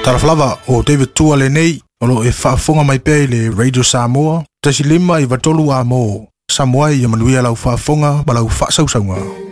Taraflava o David Tua le nei, o lo e whaafonga mai pei le Radio Samoa, tasi lima i watolu a mo, Samoa i amanuia lau whaafonga, ma lau whaasausaunga.